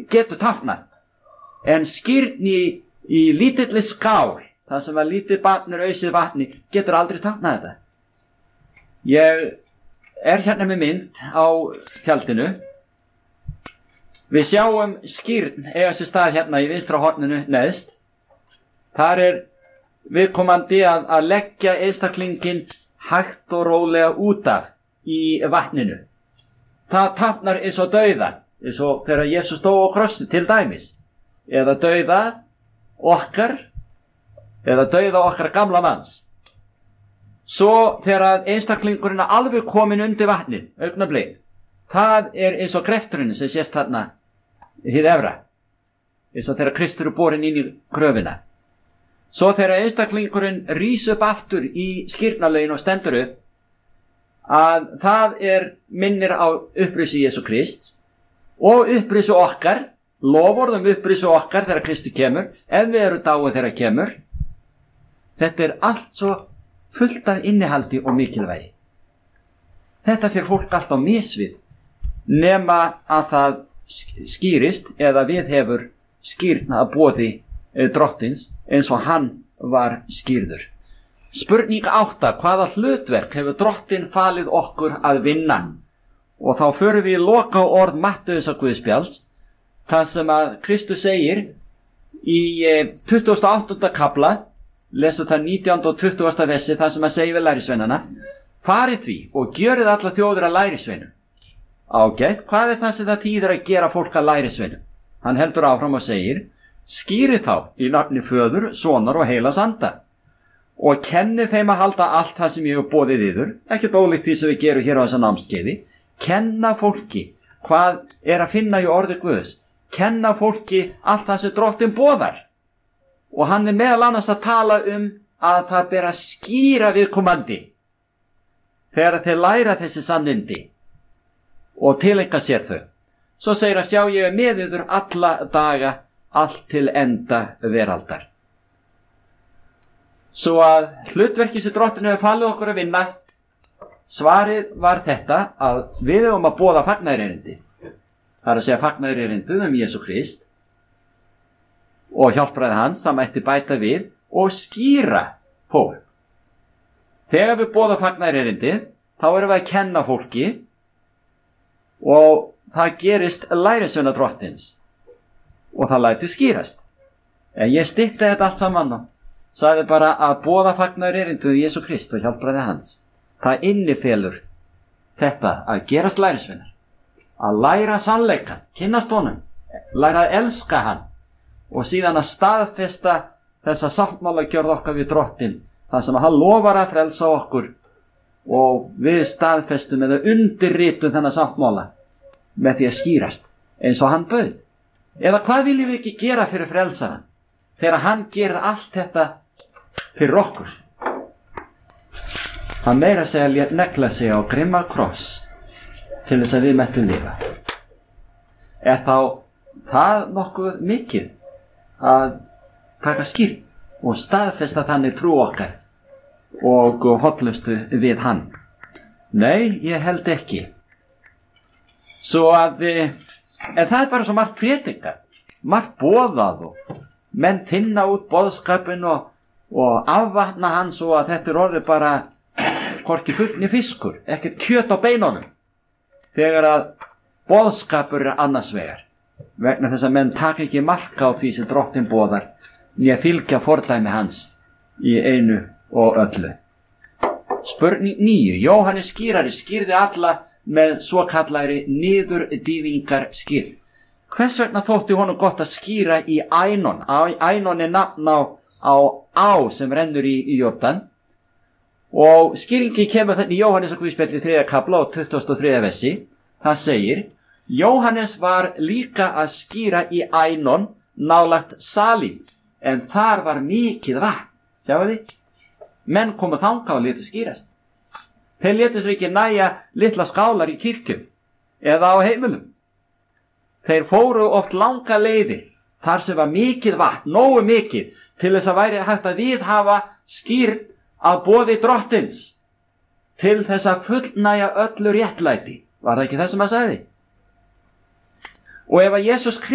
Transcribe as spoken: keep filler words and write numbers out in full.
getur táknað. En skírn í, í lítilli skál, það sem að lítið barn er ausið vatni, getur aldrei táknað þetta. Ég er hérna með mynd á tjaldinu. Við sjáum skírn eiga sér stað hérna í vinstra horninu neðst. Þar er viðkomandi að, að leggja einstaklingin hægt og rólega út af í vatninu. Það táknar eins og dauða, eins og þegar Jesús dó á krossi til dæmis, eða dauða okkar, eða dauða okkar gamla manns. Svo þegar einstaklingurinn er alveg komin undir vatnið, augnablik, það er eins og grefturinn sem sést þarna hið efra, eins og þegar Kristur er borinn inn í gröfina. Svo þegar einstaklingurinn rís upp aftur í skírnarlögin og stendur upp, að það er minnir á upprisu Jesú Krist og upprisu okkar, loforðum upprisu okkar þegar Kristur kemur, ef við erum dáið þegar kemur. Þetta er allt svo fullt af innihaldi og mikilvægi. Þetta fyrir fólk allt á misvið, nema að það skýrist eða við hefur skýrna að boði drottins eins og hann var skýrður. Spurning átta, hvaða hlutverk hefur drottin falið okkur að vinna? Og þá förum við í loka orð Mattheusar Guðspjalls, það sem að Kristus segir í tuttugasta og áttunda kafla, lesum það nítjánda og tuttugasta versi, það sem að segja við lærisveinana: farið því og gjörið alla þjóðir að lærisveinum. Ágætt, hvað er það sem það þýðir að gera fólk að lærisveinum? Hann heldur áfram og segir: skýrið þá í nafni Föður, Sonar og Heilags Anda og kennið þeim að halda allt það sem ég hef boðið yður, ekkert ólíkt því sem við gerum hér á þessa námskeiði. Kenna fólki hvað er að finna í orði Guðs, kenna fólki allt það sem drottinn boðar. Og hann er meðal annars að tala um að það ber að skýra viðkomandi þegar þeir læra þessi sannindi og tileinka sér þau. Svo segir að sjá, ég er með yður alla daga, allt til enda veraldar. Svo að hlutverki sem drottinn hefur falið okkur að vinna, svarið var þetta að við höfum að boða fagnaðarerindi. Það er að segja fagnaðarerindið um Jesú Krist og hjálpræði hans, það mætti bæta við og skýra fólk. Þegar við boða fagnaðarerindið, þá erum við að kenna fólki og það gerist lærisveina drottins og það lætur skýrast. En ég stytti þetta allt saman og sagði bara að boða fagnaðarerindið um Jesú Krist og hjálpræði hans. Það innifelur þetta að gerast lærisveinar, að læra sannleikann, kynnast honum, læra að elska hann og síðan að staðfesta þessa sáttmálagjörð okkar við drottinn, það sem hann lofar að frelsa okkur, og við staðfestum eða undirritum þennan sáttmála með því að skýrast eins og hann bauð. Eða hvað viljum við ekki gera fyrir frelsarann þegar hann gerir allt þetta fyrir okkur? Hann meira að segja negla sig á grimma kross til þess að við mættum lifa. Er þá það nokkuð mikið að taka skýrn og staðfesta þannig trú okkar og hollustu við hann? Nei, ég held ekki. Svo að, en það er bara svo margt prédikað, margt boðað og menn þinna út boðskapinn og, og afvatna hann svo að þetta er orðið bara hvorki fugl né fiskur, ekkert kjöt á beinunum, þegar að boðskapur er annars vegar, vegna þess að menn taka ekki marka á því sem drottinn boðar, né fylgja fordæmi hans í einu og öllu. Spurning níu. Jóhannes skýrari skýrði alla með svokallaðri niðurdýfingar skýrð. Hvers vegna þótti honum gott að skýra í Ænon? Ænon er nafn á, á á sem rennur í, í Jordan. Og skýringi kemur þannig í Jóhannes og Guðspjalli þriðja kafla og tuttugasta og þriðja versi. Það segir: Jóhannes var líka að skýra í Ænon nálægt Salim, en þar var mikið vatn. Sjáu þið? Menn komu þangað og létu skýrast. Þeir létu sér ekki næja litla skálar í kirkjum eða á heimilum. Þeir fóru oft langa leiðir þar sem var mikið vatn, nógu mikið, til þess að væri hægt að viðhafa skýrn að boði drottins, til þess að fullnæja öllu réttlæti. Var það ekki það sem hann sagði? Og ef að Jesús